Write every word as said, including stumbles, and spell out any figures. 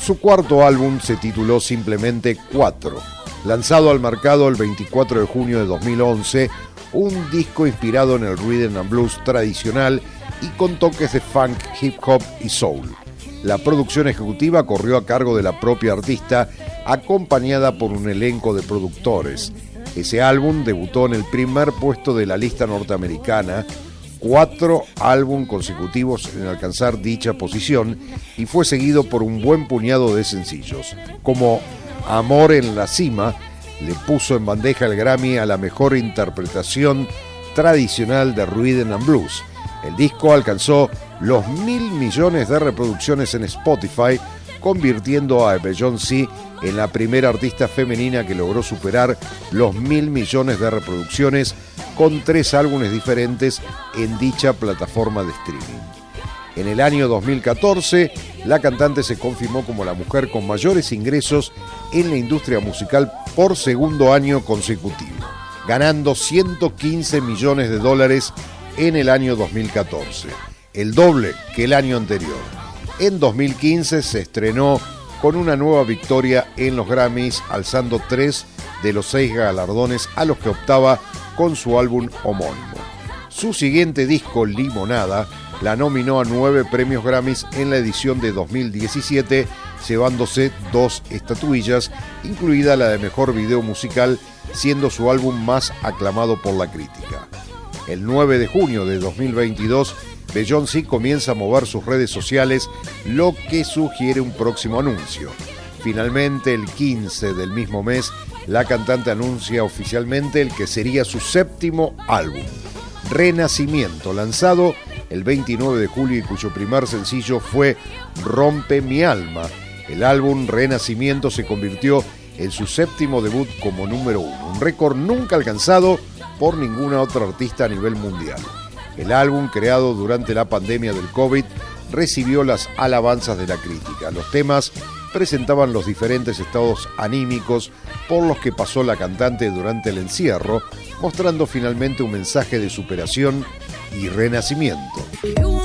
Su cuarto álbum se tituló simplemente Cuatro. Lanzado al mercado el veinticuatro de junio de dos mil once, un disco inspirado en el rhythm and blues tradicional y con toques de funk, hip hop y soul. La producción ejecutiva corrió a cargo de la propia artista, acompañada por un elenco de productores. Ese álbum debutó en el primer puesto de la lista norteamericana, cuatro álbumes consecutivos en alcanzar dicha posición, y fue seguido por un buen puñado de sencillos. Como Amor en la Cima, le puso en bandeja el Grammy a la mejor interpretación tradicional de rhythm and blues. El disco alcanzó los mil millones de reproducciones en Spotify, convirtiendo a Beyoncé en la primera artista femenina que logró superar los mil millones de reproducciones con tres álbumes diferentes en dicha plataforma de streaming. En el año dos mil catorce, la cantante se confirmó como la mujer con mayores ingresos en la industria musical por segundo año consecutivo, ganando ciento quince millones de dólares en el año dos mil catorce, el doble que el año anterior. En dos mil quince se estrenó con una nueva victoria en los Grammys, alzando tres de los seis galardones a los que optaba con su álbum homónimo. Su siguiente disco, Limonada, la nominó a nueve premios Grammys en la edición de dos mil diecisiete, llevándose dos estatuillas, incluida la de Mejor Video Musical, siendo su álbum más aclamado por la crítica. El nueve de junio de dos mil veintidós, Beyoncé comienza a mover sus redes sociales, lo que sugiere un próximo anuncio. Finalmente, el quince del mismo mes, la cantante anuncia oficialmente el que sería su séptimo álbum, Renacimiento, lanzado el veintinueve de julio y cuyo primer sencillo fue Rompe mi alma. El álbum Renacimiento se convirtió en su séptimo debut como número uno, un récord nunca alcanzado por ninguna otra artista a nivel mundial. El álbum, creado durante la pandemia del COVID, recibió las alabanzas de la crítica. Los temas presentaban los diferentes estados anímicos por los que pasó la cantante durante el encierro, mostrando finalmente un mensaje de superación y renacimiento.